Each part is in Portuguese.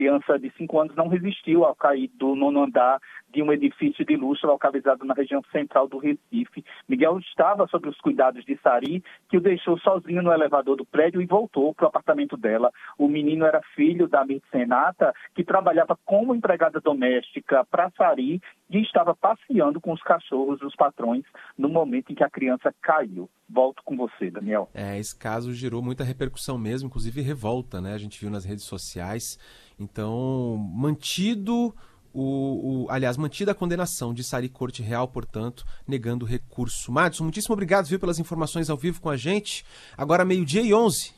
criança de 5 anos não resistiu ao cair do 9º andar de um edifício de luxo localizado na região central do Recife. Miguel estava sob os cuidados de Sari, que o deixou sozinho no elevador do prédio e voltou para o apartamento dela. O menino era filho da Mircenata, que trabalhava como empregada doméstica para Sari e estava passeando com os cachorros dos patrões no momento em que a criança caiu. Volto com você, Daniel. Esse caso gerou muita repercussão mesmo, inclusive revolta, né? A gente viu nas redes sociais. Então, mantida a condenação de Sari Corte Real, portanto, negando o recurso. Madison, muitíssimo obrigado, viu, pelas informações ao vivo com a gente. Agora 12:11.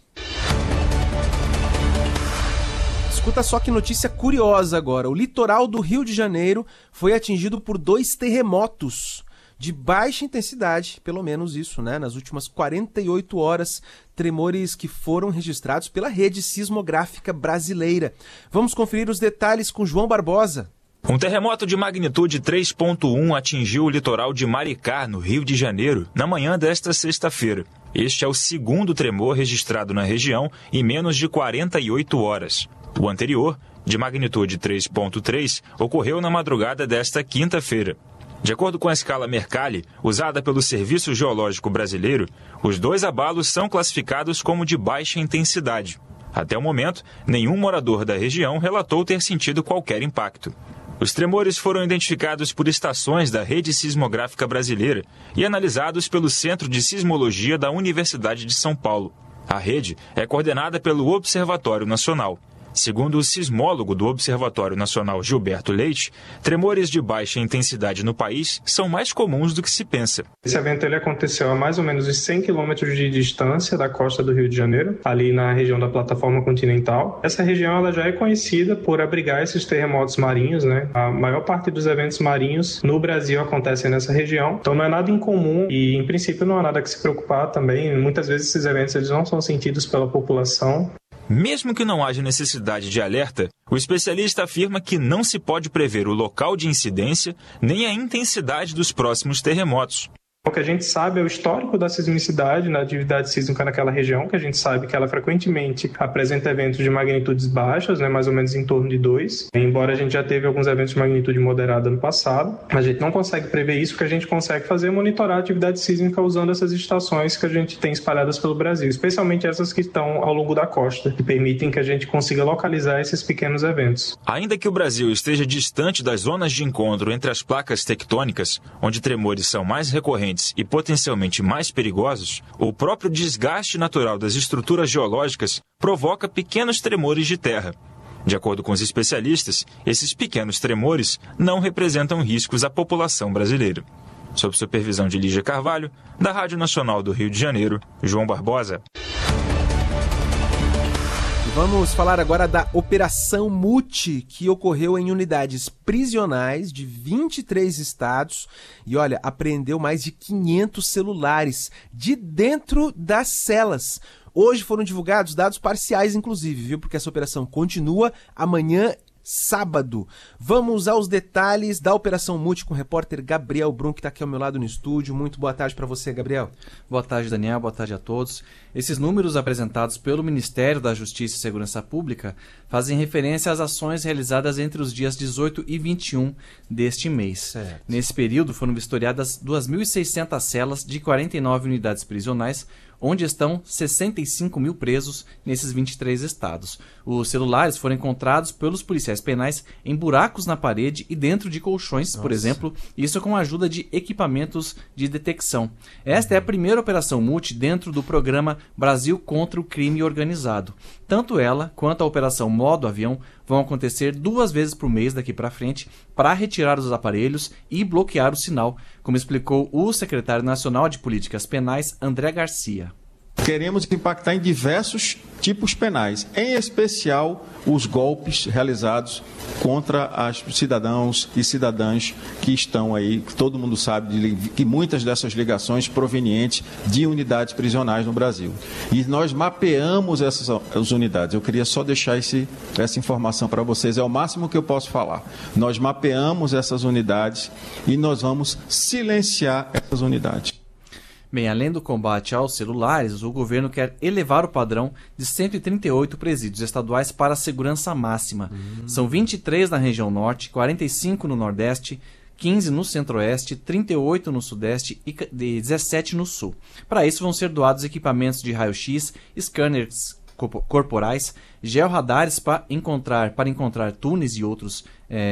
Escuta só que notícia curiosa agora. O litoral do Rio de Janeiro foi atingido por 2 terremotos de baixa intensidade, pelo menos isso, né? Nas últimas 48 horas, tremores que foram registrados pela Rede Sismográfica Brasileira. Vamos conferir os detalhes com João Barbosa. Um terremoto de magnitude 3.1 atingiu o litoral de Maricá, no Rio de Janeiro, na manhã desta sexta-feira. Este é o segundo tremor registrado na região em menos de 48 horas. O anterior, de magnitude 3.3, ocorreu na madrugada desta quinta-feira. De acordo com a escala Mercalli, usada pelo Serviço Geológico Brasileiro, os 2 abalos são classificados como de baixa intensidade. Até o momento, nenhum morador da região relatou ter sentido qualquer impacto. Os tremores foram identificados por estações da Rede Sismográfica Brasileira e analisados pelo Centro de Sismologia da Universidade de São Paulo. A rede é coordenada pelo Observatório Nacional. Segundo o sismólogo do Observatório Nacional Gilberto Leite, tremores de baixa intensidade no país são mais comuns do que se pensa. Esse evento aconteceu a mais ou menos 100 quilômetros de distância da costa do Rio de Janeiro, ali na região da plataforma continental. Essa região ela já é conhecida por abrigar esses terremotos marinhos, né? A maior parte dos eventos marinhos no Brasil acontecem nessa região, então não é nada incomum e, em princípio, não há nada que se preocupar também. Muitas vezes esses eventos eles não são sentidos pela população. Mesmo que não haja necessidade de alerta, o especialista afirma que não se pode prever o local de incidência nem a intensidade dos próximos terremotos. O que a gente sabe é o histórico da sismicidade na atividade sísmica naquela região, que a gente sabe que ela frequentemente apresenta eventos de magnitudes baixas, né, mais ou menos em torno de 2, embora a gente já teve alguns eventos de magnitude moderada no passado. A gente não consegue prever isso, o que a gente consegue fazer é monitorar a atividade sísmica usando essas estações que a gente tem espalhadas pelo Brasil, especialmente essas que estão ao longo da costa, que permitem que a gente consiga localizar esses pequenos eventos. Ainda que o Brasil esteja distante das zonas de encontro entre as placas tectônicas, onde tremores são mais recorrentes e potencialmente mais perigosos, o próprio desgaste natural das estruturas geológicas provoca pequenos tremores de terra. De acordo com os especialistas, esses pequenos tremores não representam riscos à população brasileira. Sob supervisão de Lígia Carvalho, da Rádio Nacional do Rio de Janeiro, João Barbosa. Vamos falar agora da Operação Muti, que ocorreu em unidades prisionais de 23 estados e, olha, apreendeu mais de 500 celulares de dentro das celas. Hoje foram divulgados dados parciais, inclusive, viu? Porque essa operação continua amanhã, sábado. Vamos aos detalhes da Operação Muti com o repórter Gabriel Brum, que está aqui ao meu lado no estúdio. Muito boa tarde para você, Gabriel. Boa tarde, Daniel. Boa tarde a todos. Esses números apresentados pelo Ministério da Justiça e Segurança Pública fazem referência às ações realizadas entre os dias 18 e 21 deste mês. Certo. Nesse período foram vistoriadas 2.600 celas de 49 unidades prisionais, onde estão 65 mil presos nesses 23 estados. Os celulares foram encontrados pelos policiais penais em buracos na parede e dentro de colchões, por exemplo, isso com a ajuda de equipamentos de detecção. Esta é a primeira operação Muti dentro do programa Brasil contra o Crime Organizado. Tanto ela quanto a operação Modo Avião vão acontecer 2 vezes por mês daqui para frente para retirar os aparelhos e bloquear o sinal, como explicou o secretário nacional de Políticas Penais, André Garcia. Queremos impactar em diversos tipos penais, em especial os golpes realizados contra os cidadãos e cidadãs que estão aí, que todo mundo sabe que muitas dessas ligações provenientes de unidades prisionais no Brasil. E nós mapeamos essas unidades. Eu queria só deixar essa informação para vocês, é o máximo que eu posso falar. Nós mapeamos essas unidades e nós vamos silenciar essas unidades. Bem, além do combate aos celulares, o governo quer elevar o padrão de 138 presídios estaduais para a segurança máxima. São 23 na região norte, 45 no nordeste, 15 no centro-oeste, 38 no sudeste e 17 no sul. Para isso vão ser doados equipamentos de raio-x, scanners corporais, georradares para encontrar túneis e outros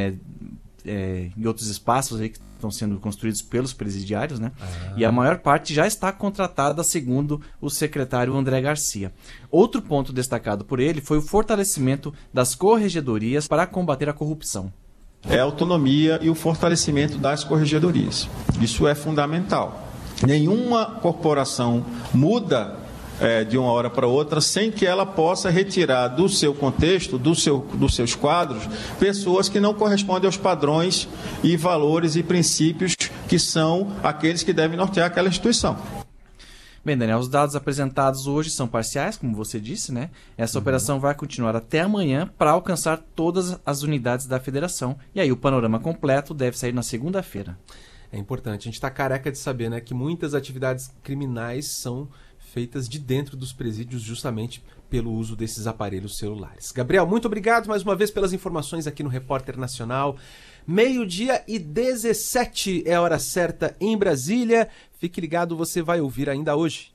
espaços aí que estão sendo construídos pelos presidiários, né? E a maior parte já está contratada, segundo o secretário André Garcia. Outro ponto destacado por ele foi o fortalecimento das corregedorias para combater a corrupção. É a autonomia e o fortalecimento das corregedorias. Isso é fundamental. Nenhuma corporação muda de uma hora para outra sem que ela possa retirar do seu contexto, dos seus quadros, pessoas que não correspondem aos padrões e valores e princípios que são aqueles que devem nortear aquela instituição. Bem, Daniel, os dados apresentados hoje são parciais, como você disse, né? Essa operação vai continuar até amanhã para alcançar todas as unidades da federação. E aí o panorama completo deve sair na segunda-feira. É importante. A gente está careca de saber, né, que muitas atividades criminais são feitas de dentro dos presídios justamente pelo uso desses aparelhos celulares. Gabriel, muito obrigado mais uma vez pelas informações aqui no Repórter Nacional. 12:17 é a hora certa em Brasília. Fique ligado, você vai ouvir ainda hoje.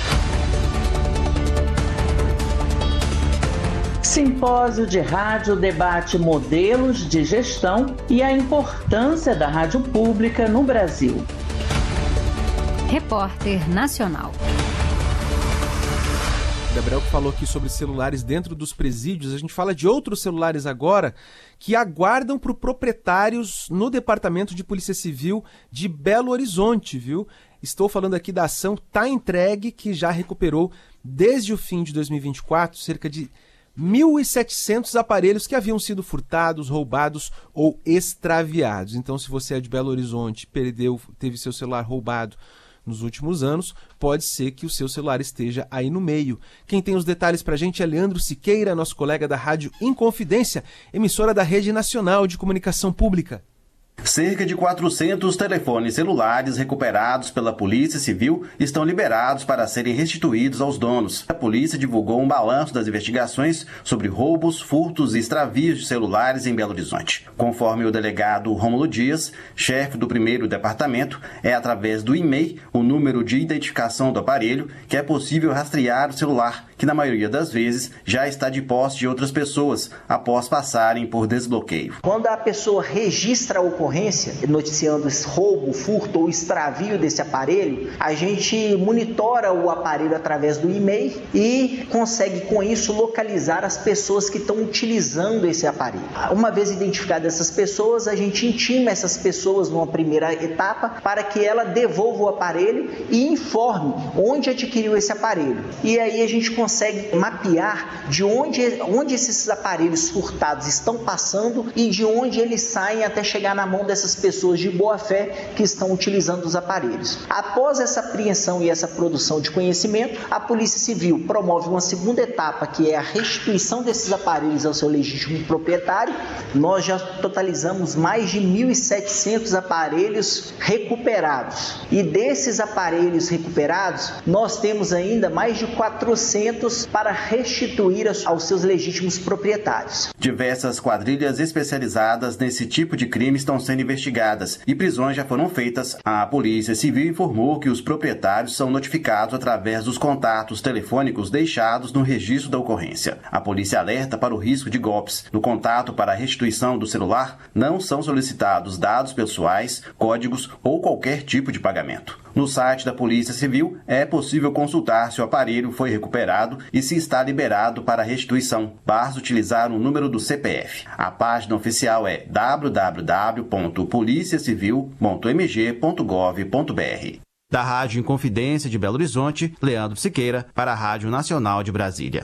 Simpósio de Rádio debate modelos de gestão e a importância da rádio pública no Brasil. Repórter Nacional. Gabriel que falou aqui sobre celulares dentro dos presídios, a gente fala de outros celulares agora que aguardam por proprietários no Departamento de Polícia Civil de Belo Horizonte, viu? Estou falando aqui da ação Tá Entregue, que já recuperou desde o fim de 2024 cerca de 1.700 aparelhos que haviam sido furtados, roubados ou extraviados. Então, se você é de Belo Horizonte, teve seu celular roubado nos últimos anos, pode ser que o seu celular esteja aí no meio. Quem tem os detalhes pra gente é Leandro Siqueira, nosso colega da Rádio Inconfidência, emissora da Rede Nacional de Comunicação Pública. Cerca de 400 telefones celulares recuperados pela Polícia Civil estão liberados para serem restituídos aos donos. A polícia divulgou um balanço das investigações sobre roubos, furtos e extravios de celulares em Belo Horizonte. Conforme o delegado Rômulo Dias, chefe do 1º departamento, é através do e-mail, o número de identificação do aparelho, que é possível rastrear o celular, que na maioria das vezes já está de posse de outras pessoas, após passarem por desbloqueio. Quando a pessoa registra a ocorrência, noticiando esse roubo, furto ou extravio desse aparelho, a gente monitora o aparelho através do e-mail e consegue com isso localizar as pessoas que estão utilizando esse aparelho. Uma vez identificadas essas pessoas, a gente intima essas pessoas numa primeira etapa para que ela devolva o aparelho e informe onde adquiriu esse aparelho. E aí a gente consegue mapear de onde esses aparelhos furtados estão passando e de onde eles saem até chegar na mão dessas pessoas de boa fé que estão utilizando os aparelhos. Após essa apreensão e essa produção de conhecimento, a Polícia Civil promove uma segunda etapa, que é a restituição desses aparelhos ao seu legítimo proprietário. Nós já totalizamos mais de 1.700 aparelhos recuperados. E desses aparelhos recuperados, nós temos ainda mais de 400 para restituir aos seus legítimos proprietários. Diversas quadrilhas especializadas nesse tipo de crime estão sendo investigadas e prisões já foram feitas. A Polícia Civil informou que os proprietários são notificados através dos contatos telefônicos deixados no registro da ocorrência. A polícia alerta para o risco de golpes. No contato para a restituição do celular, não são solicitados dados pessoais, códigos ou qualquer tipo de pagamento. No site da Polícia Civil é possível consultar se o aparelho foi recuperado e se está liberado para restituição. Basta utilizar o número do CPF. A página oficial é www.policiacivil.mg.gov.br. Da Rádio Inconfidência de Belo Horizonte, Leandro Siqueira, para a Rádio Nacional de Brasília.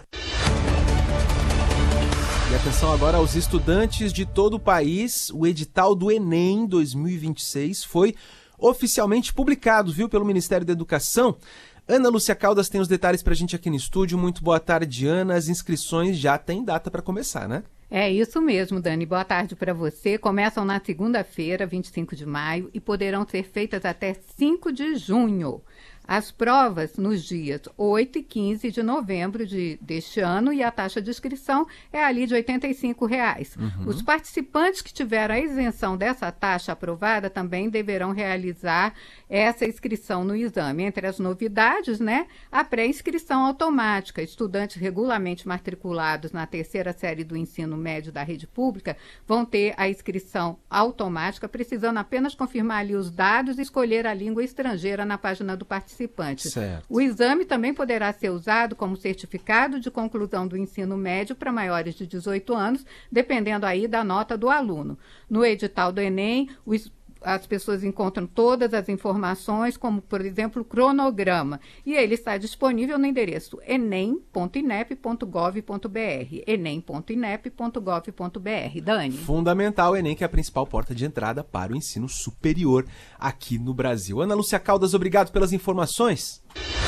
E atenção agora aos estudantes de todo o país. O edital do Enem 2026 foi oficialmente publicado, viu, pelo Ministério da Educação. Ana Lúcia Caldas tem os detalhes pra gente aqui no estúdio. Muito boa tarde, Ana. As inscrições já têm data para começar, né? É isso mesmo, Dani. Boa tarde para você. Começam na segunda-feira, 25 de maio, e poderão ser feitas até 5 de junho. as provas nos dias 8 e 15 de novembro deste ano e a taxa de inscrição é ali de R$ 85. Os participantes que tiveram a isenção dessa taxa aprovada também deverão realizar essa inscrição no exame. Entre as novidades, né, a pré-inscrição automática. Estudantes regularmente matriculados na terceira série do ensino médio da rede pública vão ter a inscrição automática, precisando apenas confirmar ali os dados e escolher a língua estrangeira na página do participante. Certo. O exame também poderá ser usado como certificado de conclusão do ensino médio para maiores de 18 anos, dependendo aí da nota do aluno. No edital do Enem, as pessoas encontram todas as informações, como, por exemplo, o cronograma. E ele está disponível no endereço enem.inep.gov.br. enem.inep.gov.br. Dani? Fundamental, o Enem, que é a principal porta de entrada para o ensino superior aqui no Brasil. Ana Lúcia Caldas, obrigado pelas informações.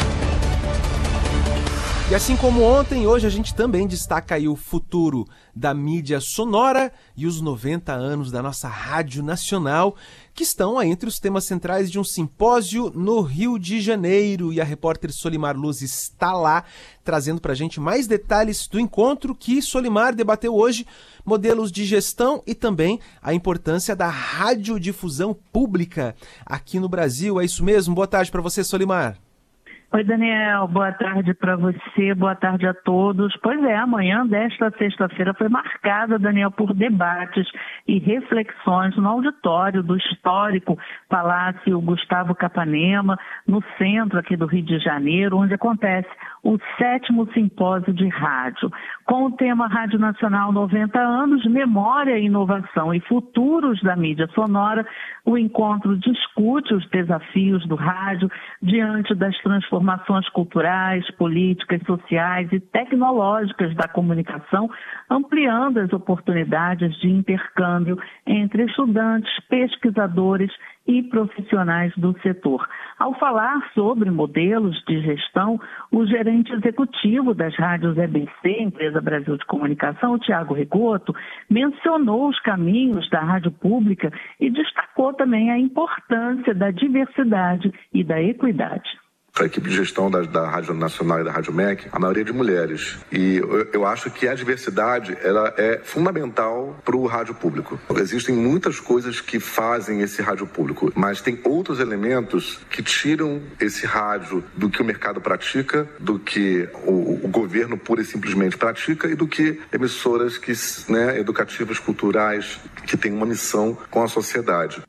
E assim como ontem, hoje a gente também destaca aí o futuro da mídia sonora e os 90 anos da nossa Rádio Nacional, que estão aí entre os temas centrais de um simpósio no Rio de Janeiro. E a repórter Solimar Luz está lá, trazendo para a gente mais detalhes do encontro que Solimar debateu hoje, modelos de gestão e também a importância da radiodifusão pública aqui no Brasil. É isso mesmo? Boa tarde para você, Solimar. Oi, Daniel, boa tarde para você, boa tarde a todos. Pois é, amanhã desta sexta-feira foi marcada, Daniel, por debates e reflexões no auditório do histórico Palácio Gustavo Capanema, no centro aqui do Rio de Janeiro, onde acontece o 7º Simpósio de Rádio. Com o tema Rádio Nacional 90 anos, Memória, Inovação e Futuros da Mídia Sonora, o encontro discute os desafios do rádio diante das transformações culturais, políticas, sociais e tecnológicas da comunicação, ampliando as oportunidades de intercâmbio entre estudantes, pesquisadores e profissionais do setor. Ao falar sobre modelos de gestão, o gerente executivo das rádios EBC, Empresa Brasil de Comunicação, o Tiago Rigoto, mencionou os caminhos da rádio pública e destacou também a importância da diversidade e da equidade. A equipe de gestão da Rádio Nacional e da Rádio MEC, a maioria de mulheres. E eu acho que a diversidade ela é fundamental para o rádio público. Existem muitas coisas que fazem esse rádio público, mas tem outros elementos que tiram esse rádio do que o mercado pratica, do que o governo pura e simplesmente pratica e do que emissoras educativas, culturais, que têm uma missão com a sociedade.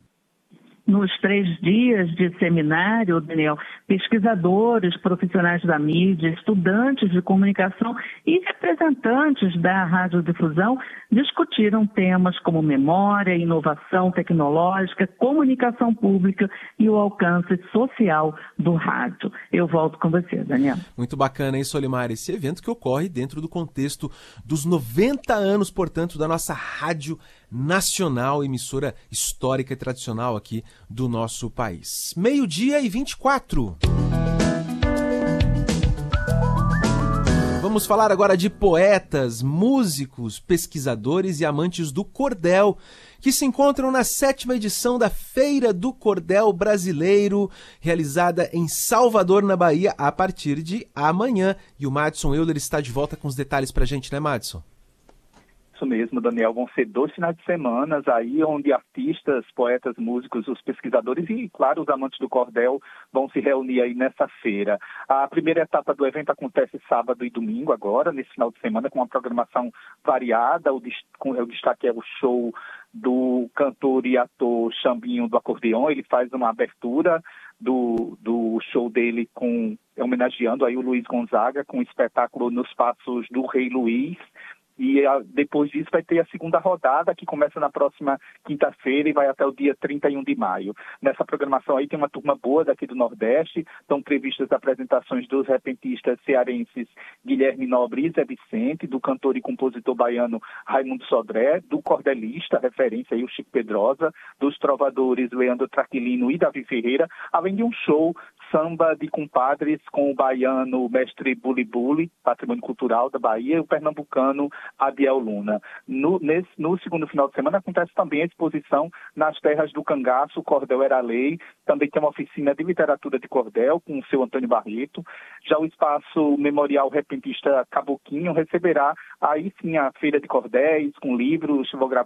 Nos 3 dias de seminário, Daniel, pesquisadores, profissionais da mídia, estudantes de comunicação e representantes da radiodifusão discutiram temas como memória, inovação tecnológica, comunicação pública e o alcance social do rádio. Eu volto com você, Daniel. Muito bacana, hein, Solimar? Esse evento que ocorre dentro do contexto dos 90 anos, portanto, da nossa Rádio Nacional, emissora histórica e tradicional aqui do nosso país. 12:24. Vamos falar agora de poetas, músicos, pesquisadores e amantes do cordel, que se encontram na 7ª edição da Feira do Cordel Brasileiro, realizada em Salvador, na Bahia, a partir de amanhã. E o Madison Euler está de volta com os detalhes pra gente, né, Madison? Isso mesmo, Daniel. Vão ser 2 finais de semana aí onde artistas, poetas, músicos, os pesquisadores e, claro, os amantes do cordel vão se reunir aí nessa feira. A primeira etapa do evento acontece sábado e domingo agora, nesse final de semana, com uma programação variada. O destaque é o show do cantor e ator Xambinho do Acordeon. Ele faz uma abertura do show dele homenageando aí o Luiz Gonzaga com o espetáculo Nos Passos do Rei Luiz. E depois disso vai ter a segunda rodada, que começa na próxima quinta-feira e vai até o dia 31 de maio. Nessa programação aí tem uma turma boa daqui do Nordeste, estão previstas apresentações dos repentistas cearenses Guilherme Nobre e Zé Vicente, do cantor e compositor baiano Raimundo Sodré, do cordelista, referência aí o Chico Pedrosa, dos trovadores Leandro Traquilino e Davi Ferreira, além de um show samba de compadres com o baiano mestre Buli Buli, patrimônio cultural da Bahia, e o pernambucano Adiel Luna. No segundo final de semana acontece também a exposição nas terras do Cangaço, Cordel Era Lei. Também tem uma oficina de literatura de cordel com o seu Antônio Barreto. Já o espaço Memorial Repentista Caboquinho receberá aí sim a feira de cordéis com livros,